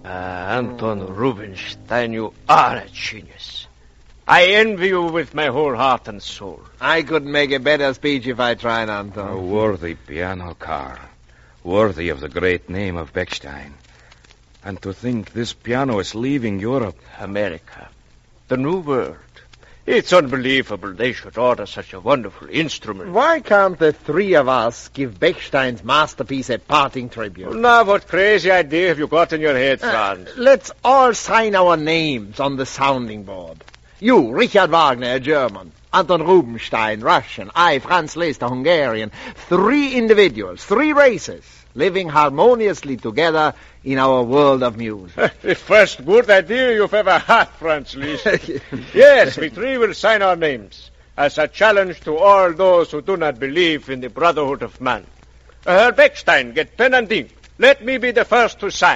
Anton Rubinstein, you are a genius. I envy you with my whole heart and soul. I couldn't make a better speech if I tried, Anton. A worthy piano, Karl. Worthy of the great name of Bechstein. And to think this piano is leaving Europe. America. The New World. It's unbelievable they should order such a wonderful instrument. Why can't the three of us give Bechstein's masterpiece a parting tribute? Now, what crazy idea have you got in your head, Franz? Let's all sign our names on the sounding board. You, Richard Wagner, a German. Anton Rubinstein, Russian. I, Franz Liszt, a Hungarian. 3 individuals, 3 races, living harmoniously together in our world of music. The first good idea you've ever had, Franz Liszt. Yes, we 3 will sign our names as a challenge to all those who do not believe in the brotherhood of man. Herr Bechstein, get pen and ink. Let me be the first to sign.